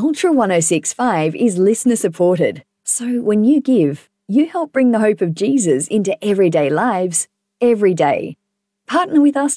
Ultra 1065 is listener supported, so when you give, you help bring the hope of Jesus into everyday lives, every day. Partner with us